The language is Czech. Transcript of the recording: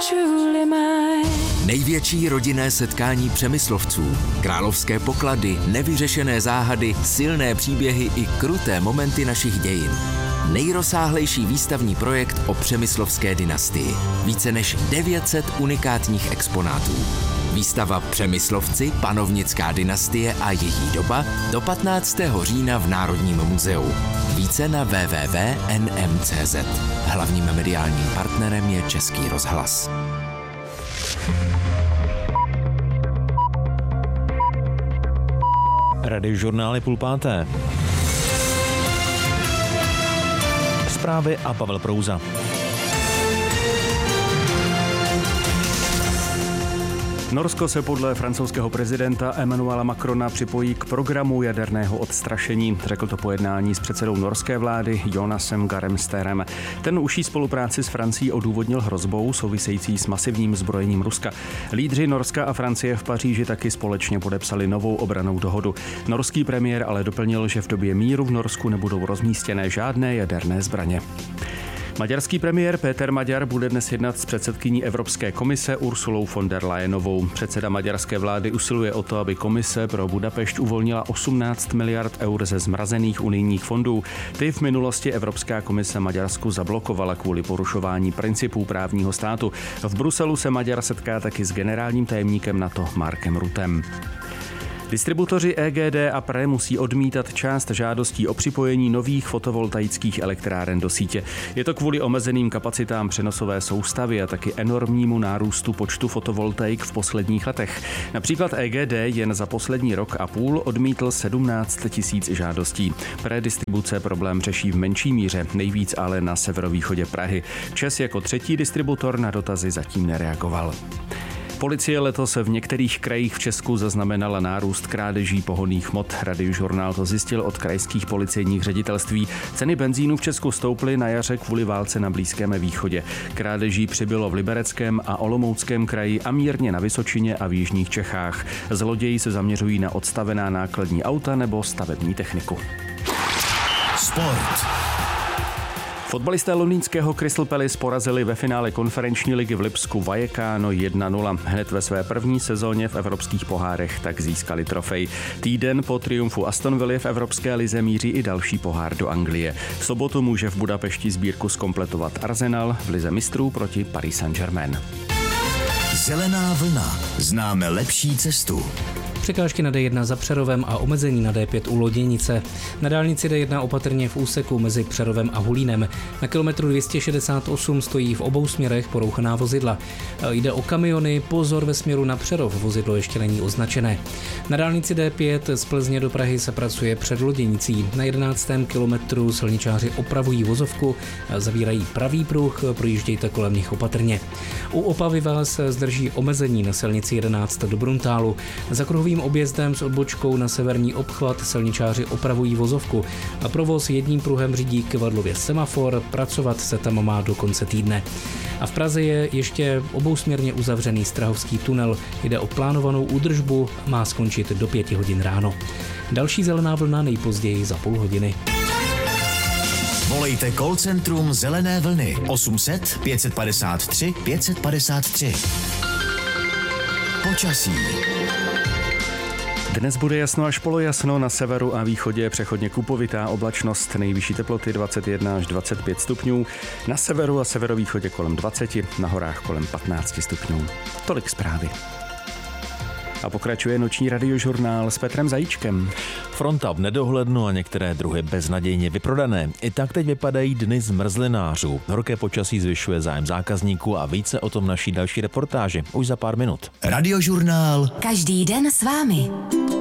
truly mine. Největší rodinné setkání Přemyslovců, královské poklady, nevyřešené záhady, silné příběhy i kruté momenty našich dějin. Nejrozsáhlejší výstavní projekt o přemyslovské dynastii. Více než 900 unikátních exponátů. Výstava Přemyslovci, panovnická dynastie a její doba do 15. října v Národním muzeu. Více na www.nm.cz. Hlavním mediálním partnerem je Český rozhlas. Radiožurnál 4:30. Zprávy a Pavel Prouza. Norsko se podle francouzského prezidenta Emmanuela Macrona připojí k programu jaderného odstrašení, řekl to po jednání s předsedou norské vlády Jonasem Garem Sterem. Ten užší spolupráci s Francií odůvodnil hrozbou související s masivním zbrojením Ruska. Lídři Norska a Francie v Paříži taky společně podepsali novou obrannou dohodu. Norský premiér ale doplnil, že v době míru v Norsku nebudou rozmístěné žádné jaderné zbraně. Maďarský premiér Péter Maďar bude dnes jednat s předsedkyní Evropské komise Ursulou von der Leyenovou. Předseda maďarské vlády usiluje o to, aby komise pro Budapešť uvolnila 18 miliard eur ze zmrazených unijních fondů. Ty v minulosti Evropská komise Maďarsku zablokovala kvůli porušování principů právního státu. V Bruselu se Maďar setká taky s generálním tajemníkem NATO Markem Ruttem. Distributoři EGD a PRE musí odmítat část žádostí o připojení nových fotovoltaických elektráren do sítě. Je to kvůli omezeným kapacitám přenosové soustavy a taky enormnímu nárůstu počtu fotovoltaik v posledních letech. Například EGD jen za poslední rok a půl odmítl 17 000 žádostí. PRE distribuce problém řeší v menší míře, nejvíc ale na severovýchodě Prahy. ČEZ jako třetí distributor na dotazy zatím nereagoval. Policie letos v některých krajích v Česku zaznamenala nárůst krádeží pohonných hmot. Radiožurnál to zjistil od krajských policejních ředitelství. Ceny benzínu v Česku stouply na jaře kvůli válce na Blízkém východě. Krádeží přibylo v Libereckém a Olomouckém kraji a mírně na Vysočině a v jižních Čechách. Zloději se zaměřují na odstavená nákladní auta nebo stavební techniku. Sport. Fotbalisté londýnského Crystal Palace porazili ve finále konferenční ligy v Lipsku Vallecano 1-0. Hned ve své první sezóně v evropských pohárech tak získali trofej. Týden po triumfu Aston Villa v evropské lize míří i další pohár do Anglie. V sobotu může v Budapešti sbírku zkompletovat Arsenal v lize mistrů proti Paris Saint-Germain. Zelená vlna. Známe lepší cestu. Překážky na D1 za Přerovem a omezení na D5 u Loděnice. Na dálnici D1 opatrně v úseku mezi Přerovem a Hulínem. Na kilometru 268 stojí v obou směrech porouchaná vozidla. Jde o kamiony, pozor ve směru na Přerov, vozidlo ještě není označené. Na dálnici D5 z Plzně do Prahy se pracuje před Loděnicí. Na 11. kilometru silničáři opravují vozovku, zavírají pravý pruh, projíždějte kolem nich opatrně. U Opavy vás zdrží omezení na silnici 11 do Bruntálu. Za kruhovým objezdem s odbočkou na severní obchvat silničáři opravují vozovku a provoz jedním pruhem řídí k Vadlově semafor, pracovat se tam má do konce týdne. A v Praze je ještě obousměrně uzavřený Strahovský tunel. Jde o plánovanou údržbu, má skončit do 5 hodin ráno. Další zelená vlna nejpozději za půl hodiny. Volejte call centrum Zelené vlny 800 553 553. Počasí. Dnes bude jasno až polojasno, na severu a východě přechodně kupovitá oblačnost, nejvyšší teploty 21 až 25 stupňů, na severu a severovýchodě kolem 20, na horách kolem 15 stupňů. Tolik zprávy. A pokračuje noční radiožurnál s Petrem Zajíčkem. Fronta v nedohlednu a některé druhy beznadějně vyprodané. I tak teď vypadají dny zmrzlinářů. Horké počasí zvyšuje zájem zákazníků a více o tom naší další reportáži už za pár minut. Radiožurnál. Každý den s vámi.